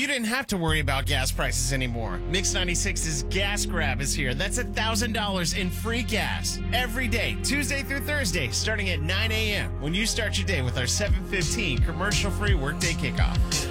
didn't have to worry about gas prices anymore. Mix 96's Gas Grab is here. That's $1,000 in free gas every day, Tuesday through Thursday, starting at 9 a.m. when you start your day with our 7:15 commercial-free workday kickoff.